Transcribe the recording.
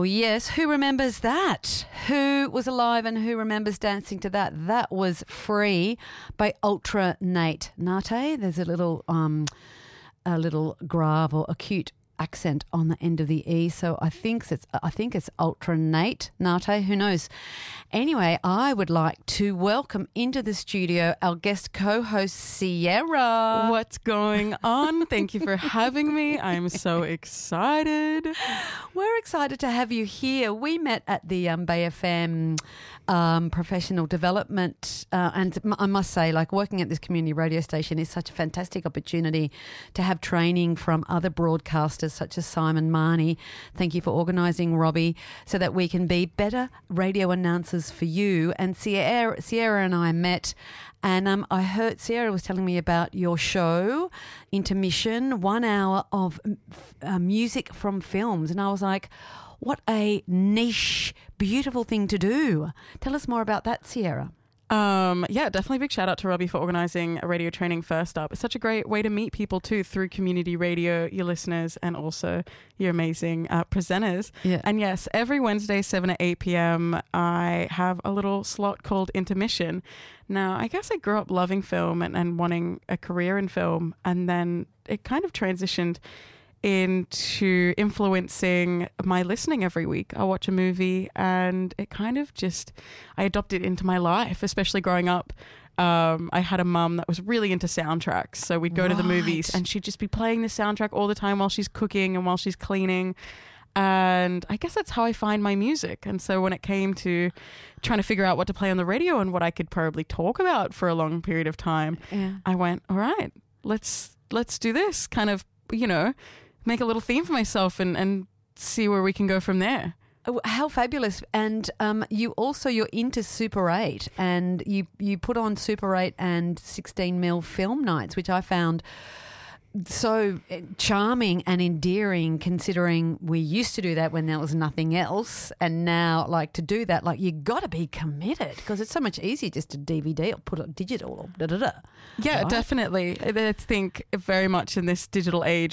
yes. Who remembers that? Who was alive and who remembers dancing to that? That was Free by Ultra Nate. Nate, there's a little grave or acute accent on the end of the E, so I think it's Ultra Nate, who knows. Anyway, I would like to welcome into the studio our guest co-host Sierra. What's going on? Thank you for having me. I'm so excited. We're excited to have you here. We met at the Bay FM professional development, and I must say, like, working at this community radio station is such a fantastic opportunity to have training from other broadcasters such as Simon Marnie. Thank you for organising, Robbie, so that we can be better radio announcers for you. And Sierra and I met, and I heard Sierra was telling me about your show, Intermission, 1 hour of music from films, and I was like, what a niche, beautiful thing to do. Tell us more about that, Sierra. Yeah, definitely big shout out to Robbie for organising a radio training first up. It's such a great way to meet people too through community radio, your listeners, and also your amazing presenters. Yeah. And yes, every Wednesday, 7 to 8 p.m, I have a little slot called Intermission. Now, I guess I grew up loving film and wanting a career in film, and then it kind of transitioned into influencing my listening every week. I watch a movie and it kind of just, I adopt it into my life, especially growing up. I had a mum that was really into soundtracks. So we'd go to the movies and she'd just be playing the soundtrack all the time while she's cooking and while she's cleaning. And I guess that's how I find my music. And so when it came to trying to figure out what to play on the radio and what I could probably talk about for a long period of time, I went, all right, let's do this, kind of, make a little theme for myself and see where we can go from there. How fabulous. And you're into Super 8, and you put on Super 8 and 16mm film nights, which I found so charming and endearing, considering we used to do that when there was nothing else, and now, like, to do that, like, you got to be committed, because it's so much easier just to DVD or put it digital or Yeah, right? definitely. I think very much in this digital age,